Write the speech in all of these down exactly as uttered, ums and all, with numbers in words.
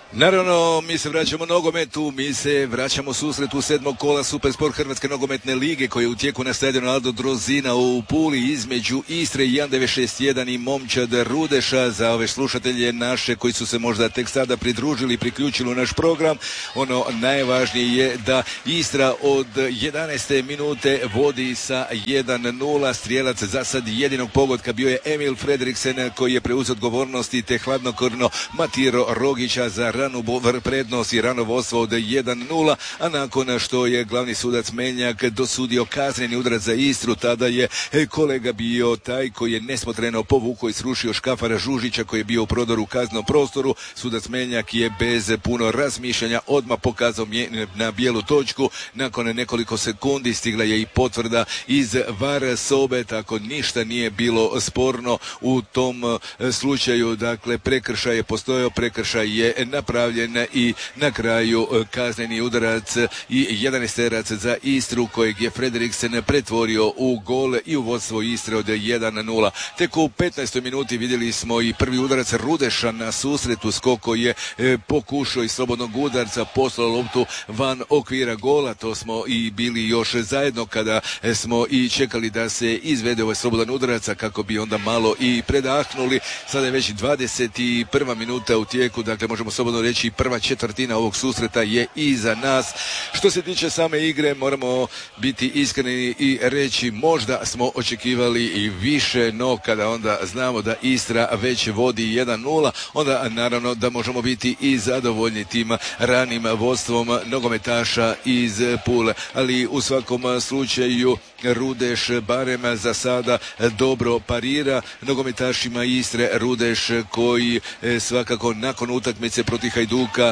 Naravno, mi se vraćamo nogometu, mi se vraćamo susretu sedmog kola Supersport Hrvatske nogometne lige koji je u tijeku na stadionu Aldo Drozina u Puli između Istre i jedan devet šest jedan i Momčad Rudeša. Za ove slušatelje naše koji su se možda tek sada pridružili i priključili u naš program, ono najvažnije je da Istra od jedanaeste minute vodi sa jedan nula. Strijelac za sad jedinog pogotka bio je Emil Fredriksen koji je preuzeo odgovornosti te hladnokrvno Matiro Rogića za ranu prednost i rano vodstvo od jedan nula, a nakon što je glavni sudac Meljak dosudio kazneni udarac za Istru, tada je kolega bio taj koji je nesmotreno povukao i srušio Škafara Žužića koji je bio u prodoru u kaznenom prostoru. Sudac Meljak je bez puno razmišljanja odmah pokazao na bijelu točku. Nakon nekoliko sekundi stigla je i potvrda iz var sobe, tako ništa nije bilo sporno u tom slučaju. Dakle, prekršaj je postojao, prekršaj je napravljen i na kraju kazneni udarac i jedanaesterac za Istru kojeg je Frederiksen pretvorio u gol i u vodstvo Istre od jedan nula. Tek u petnaestoj minuti vidjeli smo i prvi udarac Rudeša na susretu. Skoko je e, pokušao iz slobodnog udarca, poslao loptu van okvira gola. To smo i bili još zajedno kada smo i čekali da se izvede ovaj slobodan udarac kako bi onda malo i predahnuli. Sada je već dvadeset prva minuta u tijeku, dakle možemo slobodno reći prva četvrtina ovog susreta je iza nas. Što se tiče same igre, moramo biti iskreni i reći možda smo očekivali i više, no kada onda znamo da Istra već vodi jedan nula, onda naravno da možemo biti i zadovoljni tim ranim vodstvom nogometaša iz Pule. Ali u svakom slučaju Rudeš barem za sada dobro parira nogometašima Istre. Rudeš koji svakako nakon utakmice protiv Hajduka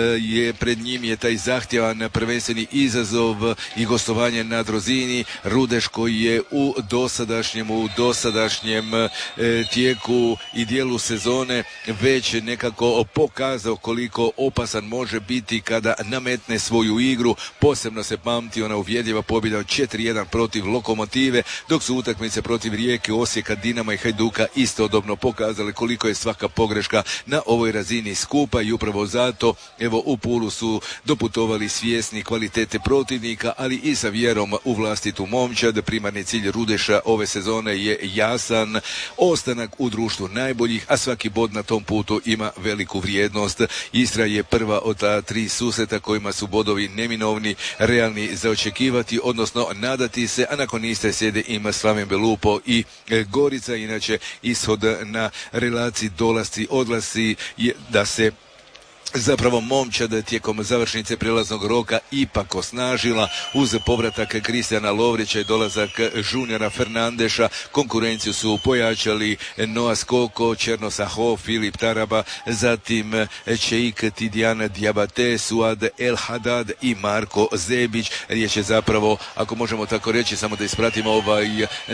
je pred njim je taj zahtjevan prvenstveni izazov i gostovanje na Drozini. Rudeš koji je u dosadašnjem u dosadašnjem tijeku i dijelu sezone već nekako pokazao koliko opasan može biti kada nametne svoju igru. Posebno se pamti ona uvjerljiva pobjeda od četiri jedan protiv Lokomotive, dok su utakmice protiv Rijeke, Osijeka, Dinama i Hajduka istodobno pokazale koliko je svaka pogreška na ovoj razini skupa i upravo zato evo u Pulu su doputovali svjesni kvalitete protivnika, ali i sa vjerom u vlastitu momčad. Primarni cilj Rudeša ove sezone je jasan, ostanak u društvu najboljih, a svaki bod na tom putu ima veliku vrijednost. Istra je prva od ta tri susreta kojima su bodovi neminovni, realni za očekivati, odnosno nadati se, a nakon Istre sjede ima Slaven Belupo i Gorica. Inače ishod na relaciji dolasci odlasci je da se zapravo momčad tijekom završnice prijelaznog roka ipak osnažila uz povratak Kristijana Lovrića i dolazak Juniora Fernandeša. Konkurenciju su pojačali Noah Skoko, Černo Saho, Filip Taraba, zatim Čeik Tidjan Diabate, Suad El Hadad i Marko Zebić. Riječ je zapravo, ako možemo tako reći, samo da ispratimo ovaj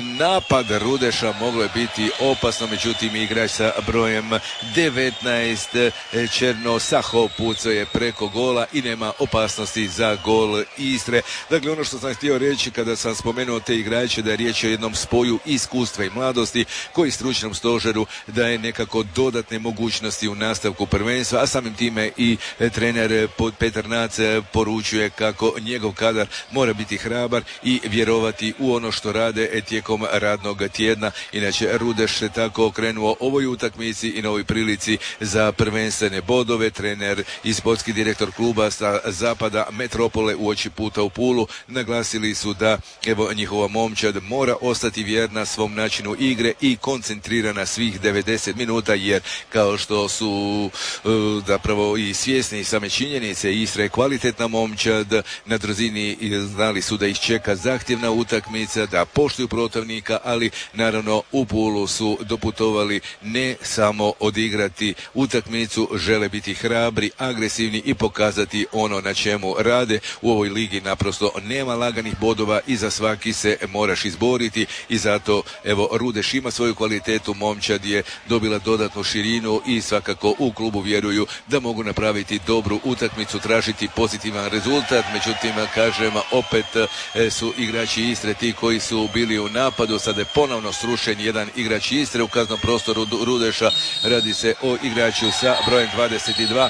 napad Rudeša, moglo je biti opasno, međutim igrač sa brojem devetnaest Černo Saho pucao je preko gola i nema opasnosti za gol Istre. Dakle, ono što sam htio reći kada sam spomenuo te igrače, da je riječ o jednom spoju iskustva i mladosti koji stručnom stožeru daje nekako dodatne mogućnosti u nastavku prvenstva, a samim time i trener Petar Nac poručuje kako njegov kadar mora biti hrabar i vjerovati u ono što rade tijekom radnog tjedna. Inače, Rudeš se tako okrenuo ovoj utakmici i novoj prilici za prvenstvene bodove. Trener i sportski direktor kluba sa zapada Metropole uoči puta u Pulu naglasili su da evo njihova momčad mora ostati vjerna svom načinu igre i koncentrirana svih devedeset minuta, jer kao što su zapravo i svjesni same činjenice, Istra je kvalitetna momčad. Na Drozini znali su da ih čeka zahtjevna utakmica, da poštuju protivnika, ali naravno u Pulu su doputovali ne samo odigrati utakmicu, žele biti hrabri, agresivni i pokazati ono na čemu rade. U ovoj ligi naprosto nema laganih bodova i za svaki se moraš izboriti i zato evo Rudeš ima svoju kvalitetu, momčad je dobila dodatnu širinu i svakako u klubu vjeruju da mogu napraviti dobru utakmicu, tražiti pozitivan rezultat. Međutim, kažem, opet su igrači Istre ti koji su bili u napadu. Sada je ponovno srušen jedan igrač Istre u kaznom prostoru Rudeša. Radi se o igraču sa brojem dvadeset dva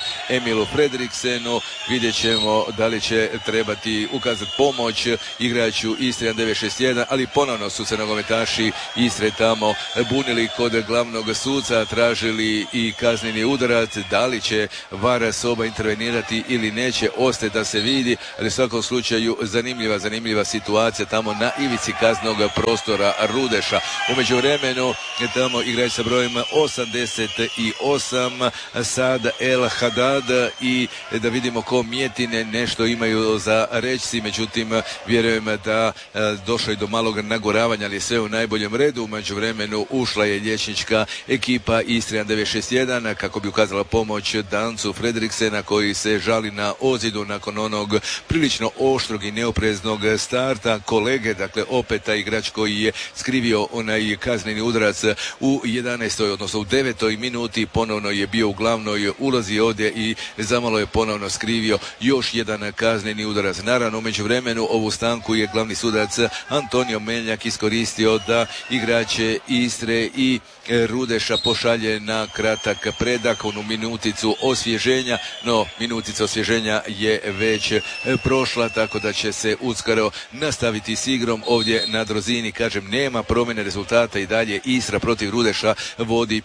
Emilu Fredriksenu. Vidjet ćemo da li će trebati ukazati pomoć igraču Istre devet šest jedan, ali ponovno su se nogometaši Istre tamo bunili kod glavnog suca, tražili i kazneni udarac. Da li će VAR soba intervenirati ili neće, ostaje da se vidi, ali u svakom slučaju zanimljiva, zanimljiva situacija tamo na ivici kaznog prostora Rudeša. U međuvremenu je tamo igrač sa brojem osamdeset osam Sad El Hadad i da vidimo ko Mjetine nešto imaju za reći, međutim vjerujem da došlo je do malog nagoravanja, ali sve u najboljem redu. U međuvremenu ušla je liječnička ekipa Istre devet šest jedan kako bi ukazala pomoć Dancu Fredriksena koji se žali na ozljedu nakon onog prilično oštrog i neopreznog starta kolege. Dakle, opet taj igrač koji je skrivio onaj kazneni udarac u jedanaestoj odnosno u devetoj minuti ponovno je bio u glavnoj ulozi ovdje i zamalo je ponovno skrivio još jedan kazneni udarac. Naravno, u međuvremenu ovu stanku je glavni sudac Antonio Meljak iskoristio da igrače Istre i Rudeša pošalje na kratak predah, onu minuticu osvježenja, no minutica osvježenja je već prošla, tako da će se uskoro nastaviti s igrom ovdje na Drozini. Kažem, nema promjene rezultata i dalje Istra protiv Rudeša vodi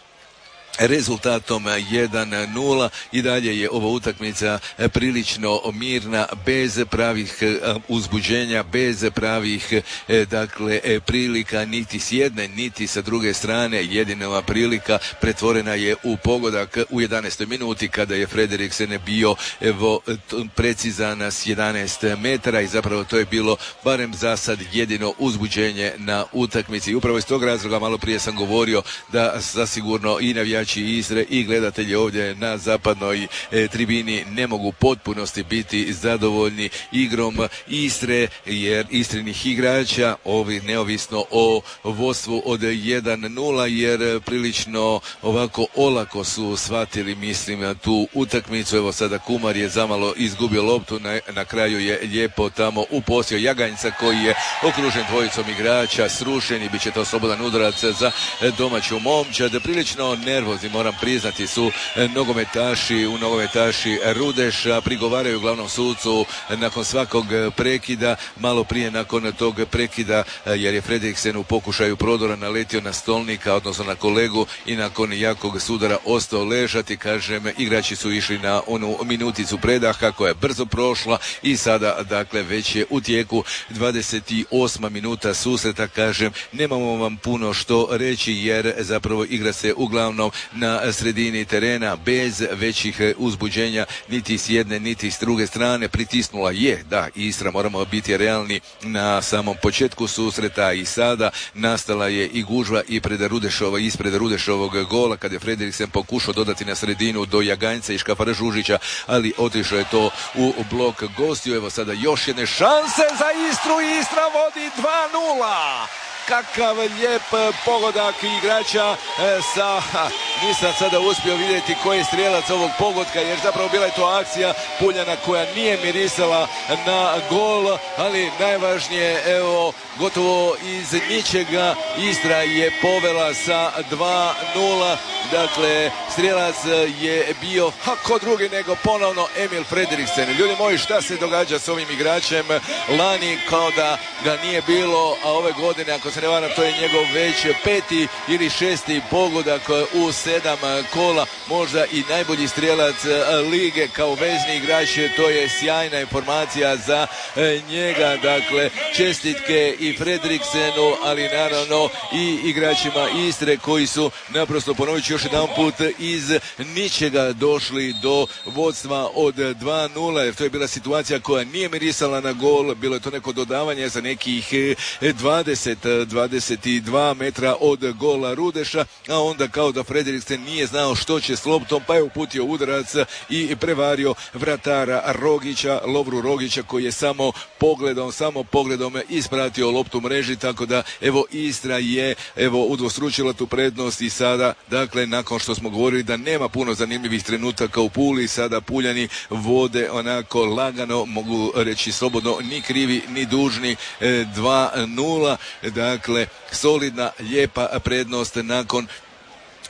rezultatom jedan nula i dalje je ova utakmica prilično mirna, bez pravih uzbuđenja, bez pravih dakle prilika niti s jedne niti sa druge strane. Jedina prilika pretvorena je u pogodak u jedanaestoj minuti kada je Fredriksen bio evo precizan s jedanaest metara i zapravo to je bilo barem za sad jedino uzbuđenje na utakmici. I upravo iz tog razloga malo prije sam govorio da zasigurno i navijači Istre i gledatelji ovdje na zapadnoj e, tribini ne mogu potpunosti biti zadovoljni igrom Istre, jer Istrinih igrača, ovi neovisno o vodstvu od jedan nula, jer prilično ovako olako su shvatili, mislim, tu utakmicu. Evo sada Kumar je zamalo izgubio loptu, na, na kraju je lijepo tamo uposio Jaganjca koji je okružen dvojicom igrača, srušen i bit će to slobodan udarac za domaću momčad. Prilično nervozni, moram priznati, su nogometaši u nogometaši Rudeša, prigovaraju glavnom sucu nakon svakog prekida. Malo prije nakon tog prekida, jer je Fredriksen u pokušaju prodora naletio na stolnika, odnosno na kolegu, i nakon jakog sudara ostao ležati. Kažem, igrači su išli na onu minuticu predaha koja je brzo prošla i sada dakle već je u tijeku dvadeset osma minuta susreta. Kažem, nemamo vam puno što reći jer zapravo igra se uglavnom na sredini terena bez većih uzbuđenja niti s jedne niti s druge strane. Pritisnula je, da, Istra, moramo biti realni, na samom početku susreta i sada nastala je i gužva i pred Rudešova, ispred Rudešovog gola kad je Fredriksen pokušao dodati na sredinu do Jaganjca i Škafara Žužića, ali otišao je to u blok gostiju. Evo sada još jedne šanse za Istru, Istra vodi dva nula. Kakav lijep pogodak igrača sa, nisam sada uspio vidjeti koji je strijelac ovog pogotka, jer zapravo bila je to akcija Puljana koja nije mirisala na gol, ali najvažnije, evo, gotovo iz ničega Istra je povela sa dva nula. Dakle, strijelac je bio ko drugi nego ponovno Emil Fredriksen. Ljudi moji, šta se događa s ovim igračem? Lani kao da ga nije bilo, a ove godine, ako se ne varam, to je njegov već peti ili šesti pogodak u sedam kola, možda i najbolji strijelac lige kao vezni igrač. To je sjajna informacija za njega. Dakle, čestitke i Fredriksenu, ali naravno i igračima Istre koji su, naprosto ponovit ću još jedan put, iz ničega došli do vodstva od dva nula, jer to je bila situacija koja nije mirisala na gol. Bilo je to neko dodavanje za nekih dvadeset dvadeset dva metra od gola Rudeša, a onda kao da Fredriksen nije znao što će s loptom, pa je uputio udarac i prevario vratara Rogića, Lovru Rogića, koji je samo pogledom, samo pogledom ispratio loptu mreži, tako da evo Istra je evo udvostručila tu prednost i sada, dakle, nakon što smo govorili da nema puno zanimljivih trenutaka u Puli, sada Puljani vode onako lagano, mogu reći slobodno, ni krivi ni dužni, dva nula. Dakle, solidna, lijepa prednost nakon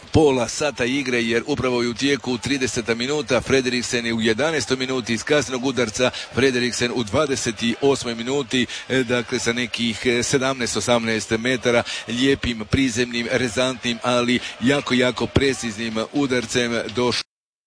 pola sata igre, jer upravo je u tijeku trideseta minuta, Frederiksen je u jedanaestoj minuti iz kaznenog udarca, Frederiksen u dvadeset osmoj minuti, dakle sa nekih sedamnaest osamnaest metara, lijepim, prizemnim, rezantnim, ali jako, jako preciznim udarcem došao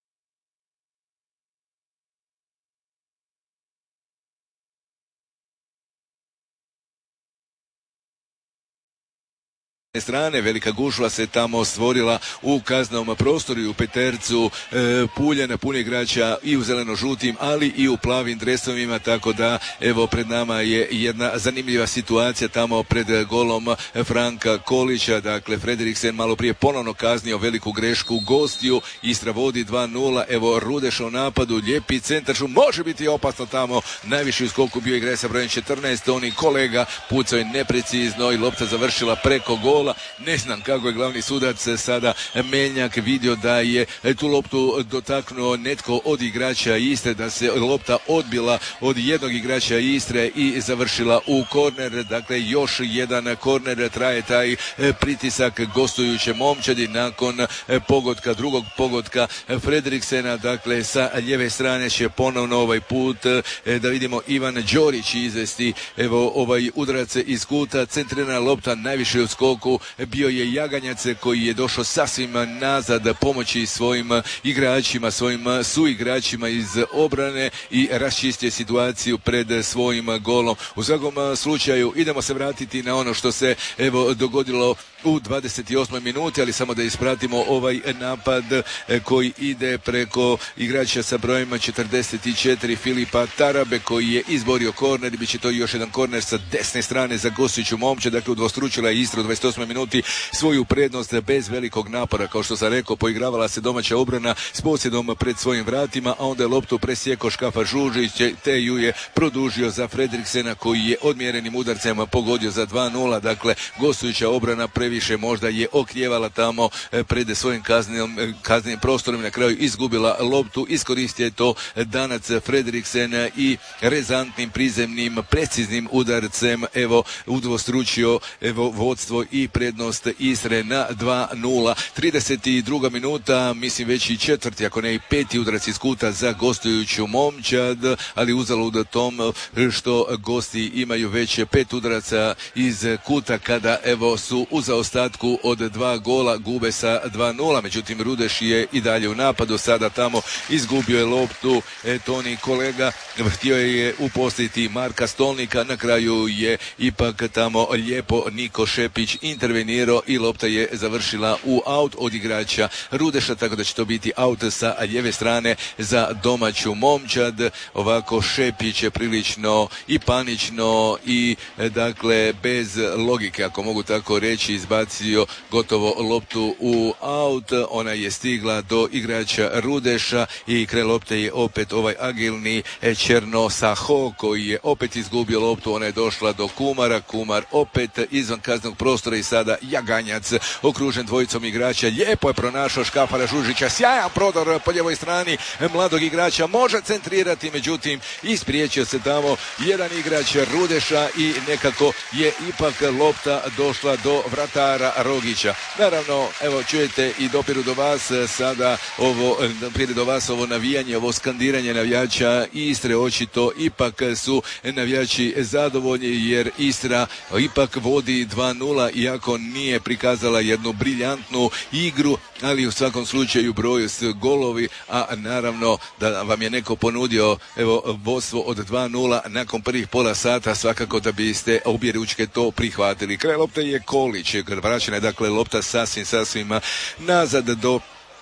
strane. Velika gužva se tamo stvorila u kaznenom prostoru i u petercu e, Puljana, puno igrača i u zeleno-žutim, ali i u plavim dresovima, tako da evo pred nama je jedna zanimljiva situacija tamo pred golom Franka Kolića. Dakle, Frederiksen malo prije ponovno kaznio veliku grešku gostiju, Istra vodi dva nula, evo Rudeša u napadu, lijepi centar, može biti opasno tamo, najviši u skoku bio igrač sa brojem četrnaest, oni kolega pucao je neprecizno i lopta završila preko gola. Ne znam kako je glavni sudac sada Meljnjak vidio da je tu loptu dotaknuo netko od igrača Istre, da se lopta odbila od jednog igrača Istre i završila u korner. Dakle, još jedan korner, traje taj pritisak gostujuće momčadi nakon pogotka, drugog pogotka Frederiksena. Dakle, sa lijeve strane će ponovno ovaj put da vidimo Ivan Đorić izvesti evo ovaj udarac iz kuta, centrirana lopta najviše u skoku bio je Jaganjac koji je došao sasvim nazad pomoći svojim igračima, svojim suigračima iz obrane i raščistio situaciju pred svojim golom. U svakom slučaju idemo se vratiti na ono što se evo dogodilo u dvadeset osmoj minuti, ali samo da ispratimo ovaj napad koji ide preko igrača sa brojem četrdeset četiri Filipa Tarabe koji je izborio korner i bit će to još jedan korner sa desne strane za gostujuću Momčad. Dakle, udvostručila je Istra u dvadeset osmoj minuti svoju prednost bez velikog napora. Kao što sam rekao, poigravala se domaća obrana s posjedom pred svojim vratima, a onda je loptu presjekao Škafa Žužić te ju je produžio za Fredriksena koji je odmjerenim udarcem pogodio za dva nula. Dakle, gostujuća obrana previše možda je okljevala tamo pred svojim kaznenim, kaznenim prostorom i na kraju izgubila loptu. Iskoristio je to Danac Fredriksen i rezantnim, prizemnim, preciznim udarcem evo udvostručio evo vodstvo i prednost Istre na dva nula. trideset druga minuta, mislim već i četvrti, ako ne i peti udarac iz kuta za gostujuću Momčad, ali uzalud tom što gosti imaju već pet udaraca iz kuta kada evo su u zaostatku od dva gola, gube sa dva nula. Međutim, Rudeš je i dalje u napadu, sada tamo izgubio je loptu e, Toni kolega, htio je upostiti Marka Stolnika, na kraju je ipak tamo lijepo Niko Šepić intervenirao i lopta je završila u aut od igrača Rudeša, tako da će to biti aut sa lijeve strane za domaću Momčad. Ovako Šepić je prilično i panično i dakle bez logike, ako mogu tako reći, izbacio gotovo loptu u aut. Ona je stigla do igrača Rudeša i kraj lopte je opet ovaj agilni Černo Saho koji je opet izgubio loptu. Ona je došla do Kumara, Kumar opet izvan kaznenog prostora i sada Jaganjac okružen dvojicom igrača. Lijepo je pronašao Škafara Žužića, sjajan prodor po ljevoj strani mladog igrača, može centrirati, međutim ispriječio se tamo jedan igrač Rudeša i nekako je ipak lopta došla do vratara Rogića. Naravno, evo čujete i dopiru do vas sada ovo, dopire do vas ovo navijanje, ovo skandiranje navijača Istre. Očito ipak su navijači zadovoljni jer Istra ipak vodi dva nula, iako nije prikazala jednu briljantnu igru, ali u svakom slučaju broju s golovi, a naravno da vam je neko ponudio evo vodstvo od dva nula nakon prvih pola sata, svakako da biste obje ručke to prihvatili. Kraj lopte je Kolić, vraćena je dakle lopta sasvim, sasvim nazad do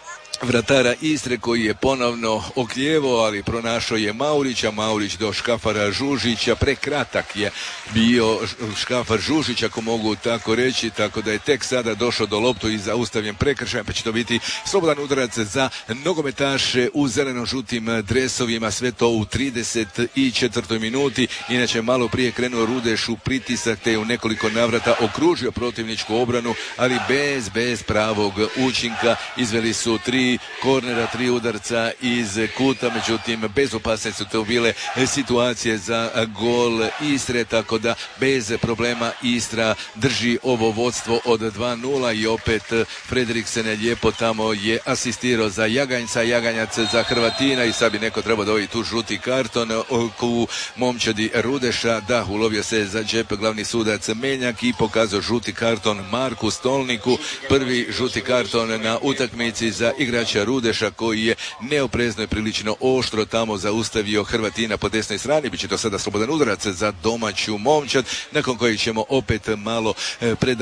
vratara Istre koji je ponovno oklijevao, ali pronašao je Maurića, Maurić do Škafara Žužića, prekratak je bio Škafar Žužić, ako mogu tako reći, tako da je tek sada došao do loptu i zaustavljen prekršaj, pa će to biti slobodan udarac za nogometaše u zeleno-žutim dresovima, sve to u trideset četvrtoj minuti. Inače, malo prije krenuo Rudeš u pritisak, te u nekoliko navrata okružio protivničku obranu, ali bez, bez pravog učinka. Izveli su tri tri kornera, tri udarca iz kuta, međutim bezopasne su to bile situacije za gol Istre, tako da bez problema Istra drži ovo vodstvo od dva nula i opet Frederiksen lijepo tamo je asistirao za Jaganjca, Jaganjac za Hrvatina i sad bi neko trebao dobiti tu žuti karton u momčadi Rudeša. Da, ulovio se za džep glavni sudac Menjak i pokazao žuti karton Marku Stolniku. Prvi žuti karton na utakmici za igrača Rudeša koji je neoprezno i prilično oštro tamo zaustavio Hrvatina po desnoj strani. Biće to sada slobodan udarac za domaću momčad, nakon kojeg ćemo opet malo predavati